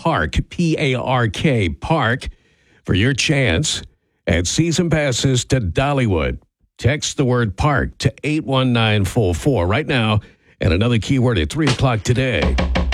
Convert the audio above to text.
PARK, P-A-R-K, Park, for your chance at season passes to Dollywood. Text the word park to 81944 right now and another keyword at 3 o'clock today.